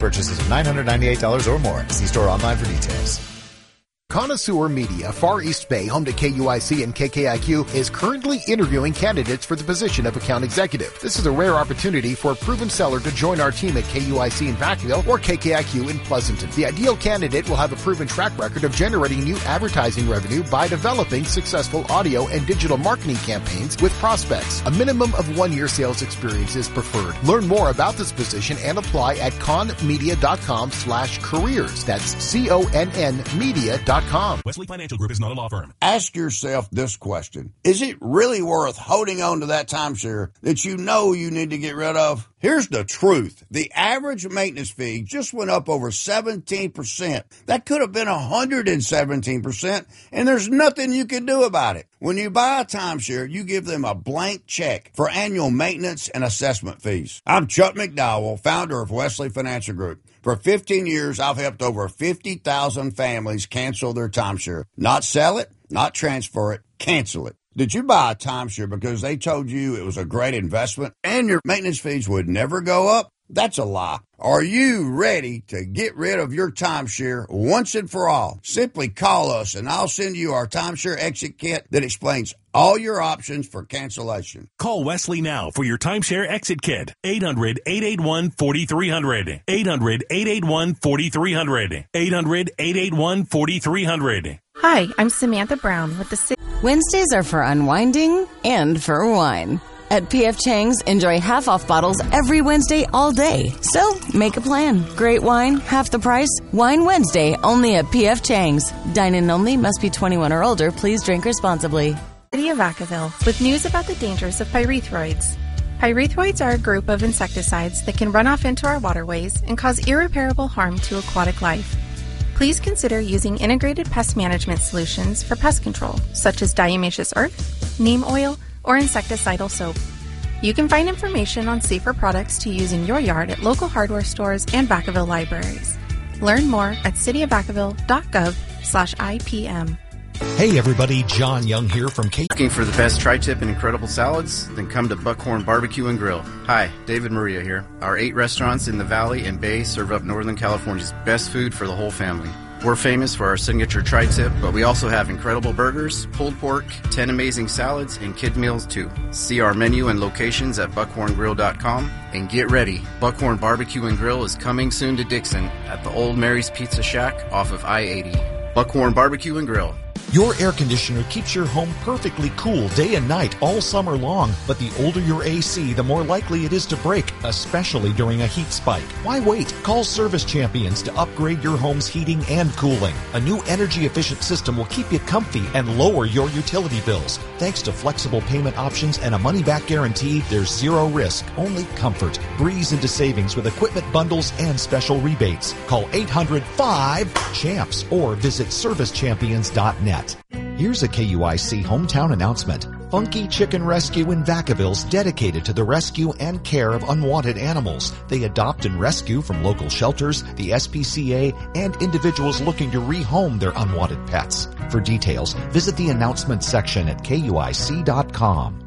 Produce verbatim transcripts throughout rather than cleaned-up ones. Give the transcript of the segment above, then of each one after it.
purchases of nine hundred ninety-eight dollars or more. See store online for details. Connoisseur Media, Far East Bay, home to K U I C and K K I Q, is currently interviewing candidates for the position of account executive. This is a rare opportunity for a proven seller to join our team at K U I C in Vacaville or K K I Q in Pleasanton. The ideal candidate will have a proven track record of generating new advertising revenue by developing successful audio and digital marketing campaigns with prospects. A minimum of one year sales experience is preferred. Learn more about this position and apply at conmedia.com slash careers. That's C O N N media dot com. Wesley Financial Group is not a law firm. Ask yourself this question. Is it really worth holding on to that timeshare that you know you need to get rid of? Here's the truth. The average maintenance fee just went up over seventeen percent. That could have been one hundred seventeen percent, and there's nothing you can do about it. When you buy a timeshare, you give them a blank check for annual maintenance and assessment fees. I'm Chuck McDowell, founder of Wesley Financial Group. For fifteen years, I've helped over fifty thousand families cancel their timeshare. Not sell it, not transfer it, cancel it. Did you buy a timeshare because they told you it was a great investment and your maintenance fees would never go up? That's a lie. Are you ready to get rid of your timeshare once and for all? Simply call us and I'll send you our timeshare exit kit that explains all your options for cancellation. Call Wesley now for your timeshare exit kit. eight hundred, eight eight one, four three zero zero. eight hundred, eight eight one, four three zero zero. eight hundred, eight eight one, four three zero zero. Hi, I'm Samantha Brown with the City. Wednesdays are for unwinding and for wine. At P F Chang's, enjoy half-off bottles every Wednesday all day. So, make a plan. Great wine, half the price. Wine Wednesday, only at P F Chang's. Dine-in only, must be twenty-one or older. Please drink responsibly. City of Vacaville with news about the dangers of pyrethroids. Pyrethroids are a group of insecticides that can run off into our waterways and cause irreparable harm to aquatic life. Please consider using integrated pest management solutions for pest control, such as diatomaceous earth, neem oil, or insecticidal soap. You can find information on safer products to use in your yard at local hardware stores and Vacaville libraries. Learn more at cityofvacaville.gov slash IPM. Hey everybody, John Young here from K. Looking for the best tri-tip and incredible salads? Then come to Buckhorn Barbecue and Grill. Hi, David Maria here. Our eight restaurants in the Valley and Bay serve up Northern California's best food for the whole family. We're famous for our signature tri-tip, but we also have incredible burgers, pulled pork, ten amazing salads, and kid meals too. See our menu and locations at buckhorn grill dot com and get ready. Buckhorn Barbecue and Grill is coming soon to Dixon at the Old Mary's Pizza Shack off of I eighty. Buckhorn Barbecue and Grill. Your air conditioner keeps your home perfectly cool day and night all summer long, but the older your A C, the more likely it is to break, especially during a heat spike. Why wait? Call Service Champions to upgrade your home's heating and cooling. A new energy-efficient system will keep you comfy and lower your utility bills. Thanks to flexible payment options and a money-back guarantee, there's zero risk, only comfort. Breeze into savings with equipment bundles and special rebates. Call eight hundred, five, CHAMPS or visit service champions dot net. Here's a K U I C hometown announcement. Funky Chicken Rescue in Vacaville's dedicated to the rescue and care of unwanted animals. They adopt and rescue from local shelters, the S P C A, and individuals looking to rehome their unwanted pets. For details, visit the announcement section at K U I C dot com.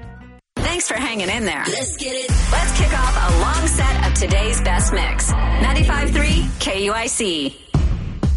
Thanks for hanging in there. Let's get it. Let's kick off a long set of today's best mix. ninety-five point three K U I C.